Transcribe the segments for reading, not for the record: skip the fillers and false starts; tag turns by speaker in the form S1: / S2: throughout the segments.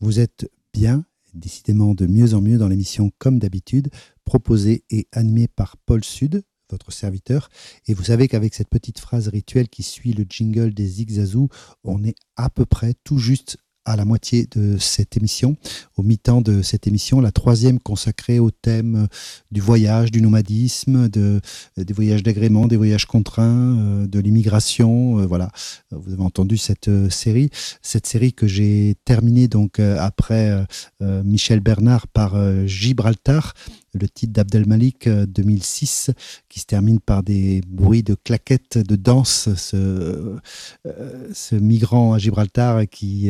S1: Vous êtes bien, décidément de mieux en mieux dans l'émission Comme d'habitude, proposée et animée par Paul Sud, votre serviteur. Et vous savez qu'avec cette petite phrase rituelle qui suit le jingle des Zigzazou, on est à peu près tout juste à la moitié de cette émission, au mi-temps de cette émission, la troisième consacrée au thème du voyage, du nomadisme, des voyages d'agrément, des voyages contraints, de l'immigration. Voilà, vous avez entendu cette série que j'ai terminée donc après Michel Bernard par Gibraltar, le titre d'Abdelmalik 2006, qui se termine par des bruits de claquettes de danse, ce migrant à Gibraltar qui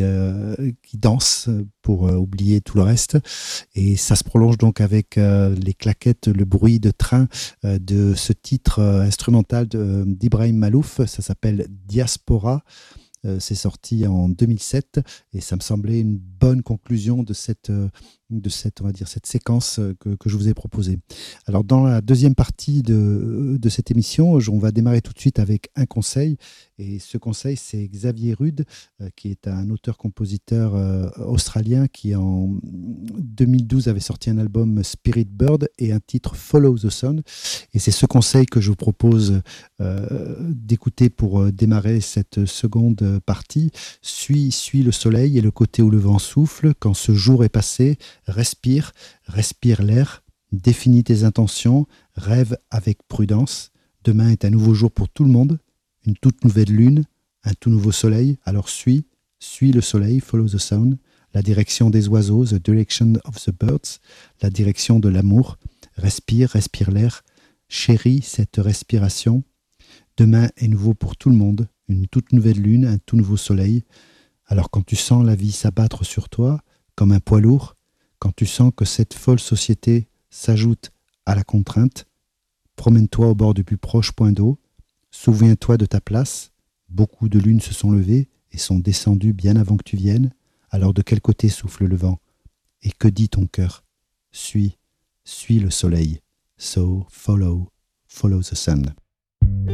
S1: danse pour oublier tout le reste. Et ça se prolonge donc avec les claquettes, le bruit de train de ce titre instrumental d'Ibrahim Malouf. Ça s'appelle Diaspora. C'est sorti en 2007 et ça me semblait une bonne conclusion de cette on va dire, cette séquence que je vous ai proposée. Alors, dans la deuxième partie de cette émission, on va démarrer tout de suite avec un conseil. Et ce conseil, c'est Xavier Rudd, qui est un auteur-compositeur australien qui, en 2012, avait sorti un album Spirit Bird et un titre Follow the Sun. Et c'est ce conseil que je vous propose d'écouter pour démarrer cette seconde partie. Suis le soleil et le côté où le vent souffle. Quand ce jour est passé, respire l'air, définis tes intentions, rêve avec prudence. Demain est un nouveau jour pour tout le monde, une toute nouvelle lune, un tout nouveau soleil. Alors suis le soleil, follow the sun, la direction des oiseaux, the direction of the birds, la direction de l'amour. Respire l'air, chéris cette respiration. Demain est nouveau pour tout le monde, une toute nouvelle lune, un tout nouveau soleil. Alors quand tu sens la vie s'abattre sur toi comme un poids lourd, quand tu sens que cette folle société s'ajoute à la contrainte, promène-toi au bord du plus proche point d'eau, souviens-toi de ta place, beaucoup de lunes se sont levées et sont descendues bien avant que tu viennes, alors de quel côté souffle le vent? Et que dit ton cœur? Suis le soleil, so follow the sun.